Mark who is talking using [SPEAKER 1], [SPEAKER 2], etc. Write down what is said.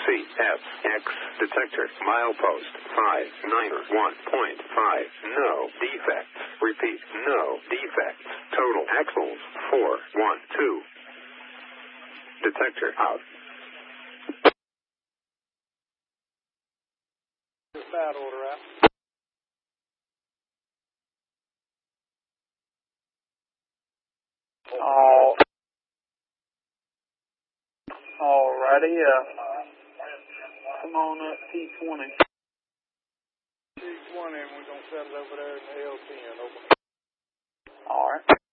[SPEAKER 1] CFX detector milepost 591.5. No defects. Repeat, no defects. Total axles 412. Detector out.
[SPEAKER 2] Bad order out. Alrighty, come on up T20. T20, and we're going to set it over there in the L10. Alright.